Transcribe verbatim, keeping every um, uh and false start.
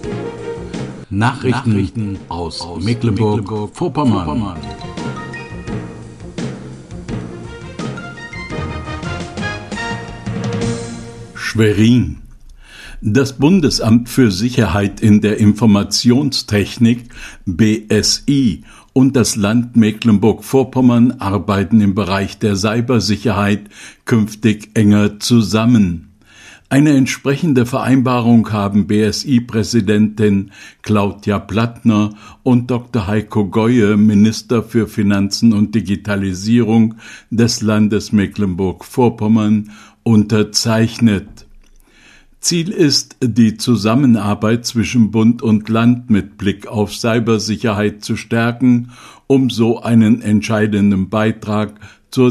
Nachrichten, Nachrichten aus, aus Mecklenburg-Vorpommern. Mecklenburg Schwerin. Das Bundesamt für Sicherheit in der Informationstechnik B S I und das Land Mecklenburg-Vorpommern arbeiten im Bereich der Cybersicherheit künftig enger zusammen. Eine entsprechende Vereinbarung haben B S I-Präsidentin Claudia Plattner und Doktor Heiko Goye, Minister für Finanzen und Digitalisierung des Landes Mecklenburg-Vorpommern, unterzeichnet. Ziel ist, die Zusammenarbeit zwischen Bund und Land mit Blick auf Cybersicherheit zu stärken, um so einen entscheidenden Beitrag